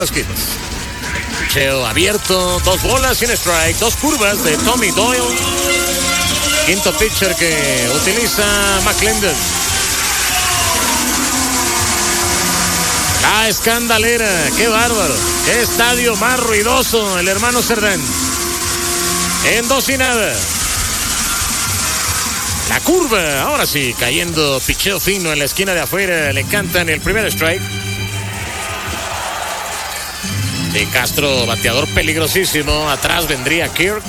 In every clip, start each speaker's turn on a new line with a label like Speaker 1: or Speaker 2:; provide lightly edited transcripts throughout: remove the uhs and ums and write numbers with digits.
Speaker 1: Picheo abierto, 2 bolas sin strike, 2 curvas de Tommy Doyle. Quinto pitcher que utiliza McClendon. La escandalera, qué bárbaro, qué estadio más ruidoso el hermano Cerdán. En 2-0. La curva, ahora sí, cayendo, picheo fino en la esquina de afuera, le cantan el primer strike. De Castro, bateador peligrosísimo, atrás vendría Kirk,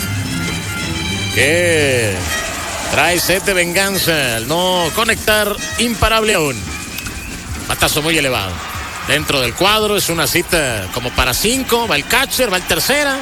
Speaker 1: que trae sed de venganza al no conectar, imparable aún. Batazo muy elevado. Dentro del cuadro es una cita como para 5, va el catcher, va el tercera.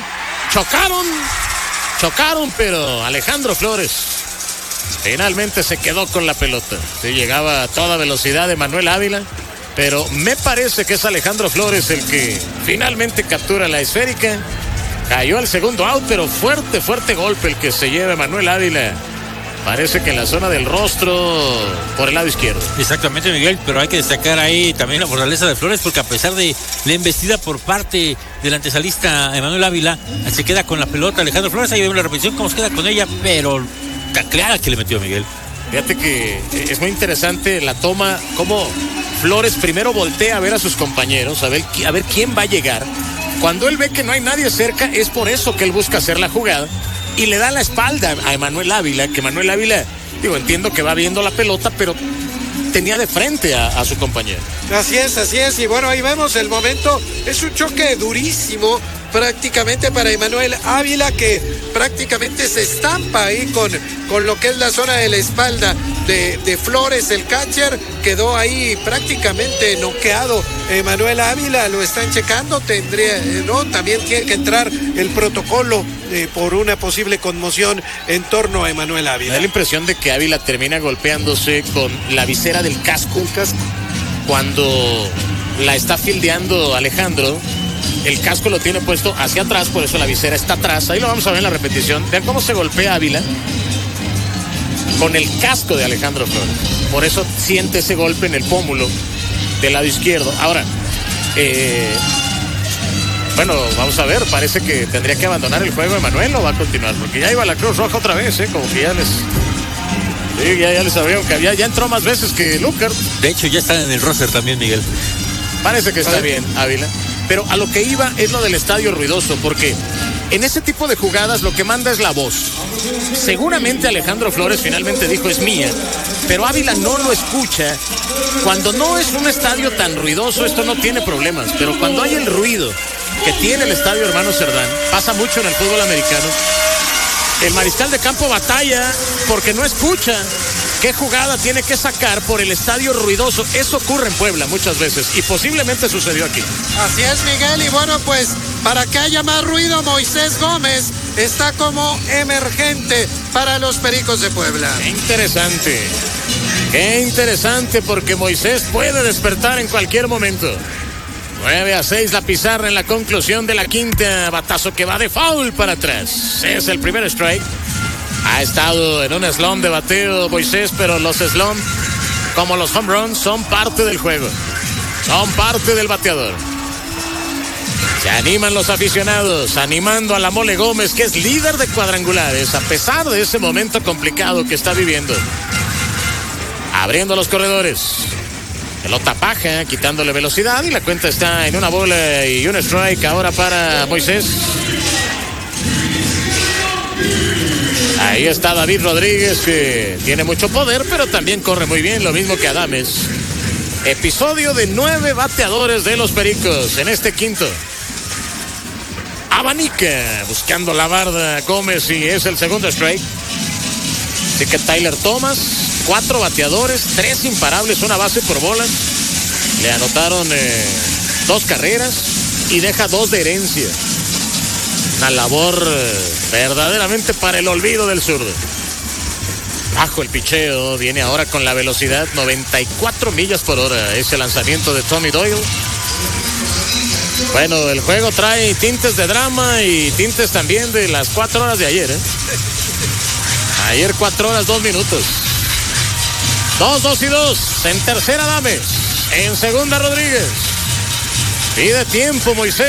Speaker 1: Chocaron, pero Alejandro Flores finalmente se quedó con la pelota. Sí, llegaba a toda velocidad de Manuel Ávila, pero me parece que es Alejandro Flores el que finalmente captura la esférica. Cayó al segundo out, pero fuerte golpe el que se lleva Manuel Ávila. Parece que en la zona del rostro, por el lado izquierdo.
Speaker 2: Exactamente, Miguel, pero hay que destacar ahí también la fortaleza de Flores, porque a pesar de la embestida por parte del antesalista Manuel Ávila, se queda con la pelota Alejandro Flores. Ahí vemos la repetición, cómo se queda con ella, pero clara que le metió Miguel.
Speaker 1: Fíjate que es muy interesante la toma, cómo Flores primero voltea a ver a sus compañeros, a ver quién va a llegar. Cuando él ve que no hay nadie cerca, es por eso que él busca hacer la jugada. Y le da la espalda a Manuel Ávila, que Manuel Ávila, entiendo que va viendo la pelota, pero tenía de frente a su compañero.
Speaker 3: Así es, y bueno, ahí vemos el momento, es un choque durísimo prácticamente para Manuel Ávila, que prácticamente se estampa ahí con lo que es la zona de la espalda de Flores, el catcher. Quedó ahí prácticamente noqueado Manuel Ávila, lo están checando, también tiene que entrar el protocolo por una posible conmoción en torno a Manuel Ávila.
Speaker 1: Me da la impresión de que Ávila termina golpeándose con la visera del casco. Cuando la está fildeando Alejandro, el casco lo tiene puesto hacia atrás, por eso la visera está atrás. Ahí lo vamos a ver en la repetición. Vean cómo se golpea Ávila con el casco de Alejandro Flores. Por eso siente ese golpe en el pómulo del lado izquierdo. Ahora, vamos a ver. Parece que tendría que abandonar el juego Emanuel, o va a continuar, porque ya iba la Cruz Roja otra vez, como que ya les... Sí, ya les abrieron que ya entró más veces que Lucar.
Speaker 2: De hecho, ya está en el roster también, Miguel.
Speaker 1: Parece que está bien, Ávila. Pero a lo que iba es lo del estadio ruidoso, porque en ese tipo de jugadas lo que manda es la voz. Seguramente Alejandro Flores finalmente dijo es mía, pero Ávila no lo escucha. Cuando no es un estadio tan ruidoso, esto no tiene problemas, pero cuando hay el ruido que tiene el estadio Hermano Cerdán, pasa mucho en el fútbol americano, el mariscal de campo batalla porque no escucha qué jugada tiene que sacar por el estadio ruidoso. Eso ocurre en Puebla muchas veces y posiblemente sucedió aquí.
Speaker 3: Así es, Miguel, y bueno, pues para que haya más ruido, Moisés Gómez está como emergente para los Pericos de Puebla.
Speaker 1: Qué interesante, porque Moisés puede despertar en cualquier momento. 9-6 la pizarra en la conclusión de la quinta. Batazo que va de foul para atrás. Es el primer strike. Ha estado en un slump de bateo Moisés, pero los slumps, como los home runs, son parte del juego. Son parte del bateador. Se animan los aficionados, animando a la Mole Gómez, que es líder de cuadrangulares, a pesar de ese momento complicado que está viviendo. Abriendo los corredores. Pelota baja, quitándole velocidad, y la cuenta está en una bola y un strike ahora para Moisés. Ahí está David Rodríguez, que tiene mucho poder, pero también corre muy bien, lo mismo que Adames. Episodio de 9 bateadores de los Pericos en este quinto. Abanica, buscando la barda Gómez, y es el segundo strike. Así que Tyler Thomas, 4 bateadores, 3 imparables, una base por bola. Le anotaron 2 carreras y deja 2 de herencia. Una labor verdaderamente para el olvido del zurdo. Bajo el picheo, viene ahora con la velocidad, 94 millas por hora. Ese lanzamiento de Tommy Doyle. Bueno, el juego trae tintes de drama y tintes también de las 4 horas de ayer, Ayer 4 horas 2 minutos. 2-2 y 2. En tercera Adames. En segunda Rodríguez. Pide tiempo, Moisés.